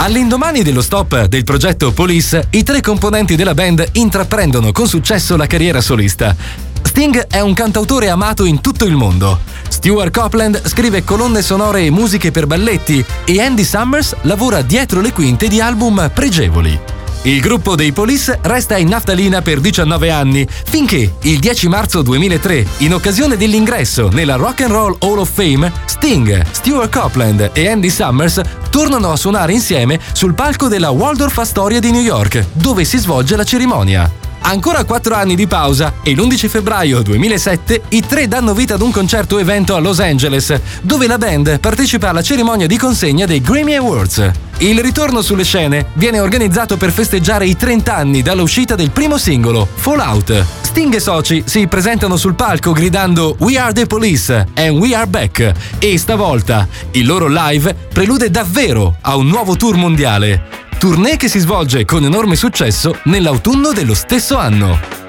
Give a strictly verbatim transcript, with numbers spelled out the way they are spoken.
All'indomani dello stop del progetto Police, i tre componenti della band intraprendono con successo la carriera solista. Sting è un cantautore amato in tutto il mondo. Stuart Copeland scrive colonne sonore e musiche per balletti e Andy Summers lavora dietro le quinte di album pregevoli. Il gruppo dei Police resta in naftalina per diciannove anni, finché il dieci marzo duemilatré, in occasione dell'ingresso nella Rock and Roll Hall of Fame, Sting, Stuart Copeland e Andy Summers tornano a suonare insieme sul palco della Waldorf Astoria di New York, dove si svolge la cerimonia. Ancora quattro anni di pausa e l'undici febbraio duemilasette i tre danno vita ad un concerto evento a Los Angeles, dove la band partecipa alla cerimonia di consegna dei Grammy Awards. Il ritorno sulle scene viene organizzato per festeggiare i trenta anni dall'uscita del primo singolo, Fallout. Sting e soci si presentano sul palco gridando "We are the police and we are back" e stavolta il loro live prelude davvero a un nuovo tour mondiale. Tournée che si svolge con enorme successo nell'autunno dello stesso anno.